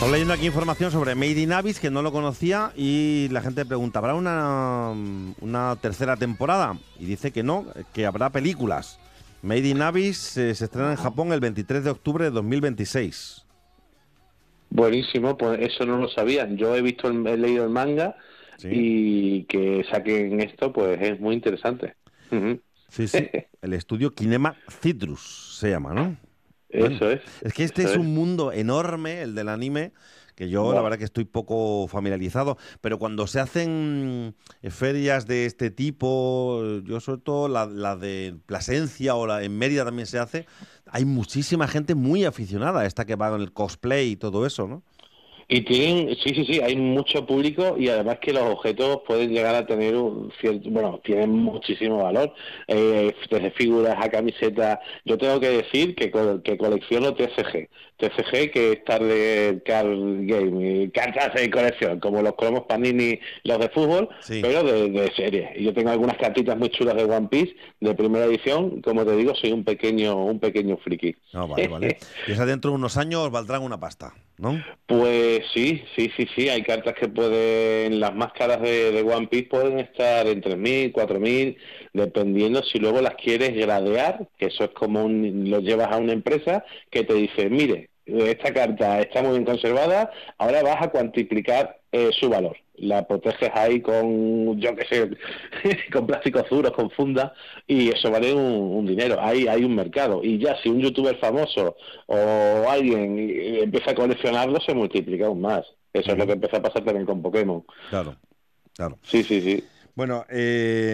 Estoy leyendo aquí información sobre Made in Abyss, que no lo conocía, y la gente pregunta, ¿habrá una tercera temporada? Y dice que no, que habrá películas. Made in Abyss se estrena en Japón el 23 de octubre de 2026. Buenísimo, pues eso no lo sabía. Yo he leído el manga ¿Sí? y que saquen esto, pues es muy interesante. Ujú. Sí, sí. El estudio Kinema Citrus se llama, ¿no? Bueno, Eso es, es que este eso es es. un mundo enorme, el del anime, que yo la Buah. verdad que estoy poco familiarizado, pero cuando se hacen ferias de este tipo, yo sobre todo la de Plasencia o la en Mérida también se hace, hay muchísima gente muy aficionada a esta que va con el cosplay y todo eso, ¿no? Y tienen, sí, sí, sí, hay mucho público y además que los objetos pueden llegar a tener un cierto, bueno, tienen muchísimo valor, desde figuras a camisetas. Yo tengo que decir que colecciono TCG que es Target Card Game, cartas de colección, como los cromos Panini, los de fútbol, Sí. pero de serie. Y yo tengo algunas cartitas muy chulas de One Piece de primera edición, como te digo, soy un pequeño friki. No, vale, vale. Y esa dentro de unos años valdrán una pasta, ¿no? Pues sí, sí, sí, sí, hay cartas que pueden, las más caras de One Piece pueden estar en 3.000, 4.000, dependiendo si luego las quieres gradear, que eso es como lo llevas a una empresa que te dice, mire, esta carta está muy bien conservada, ahora vas a cuantiplicar su valor. La proteges ahí con, yo qué sé, con plásticos duros, con funda, y eso vale un dinero. Hay un mercado. Y ya si un youtuber famoso o alguien empieza a coleccionarlo, se multiplica aún más. Eso es lo que Ujú. empezó a pasar también con Pokémon. Claro, claro. Sí, sí, sí. Bueno,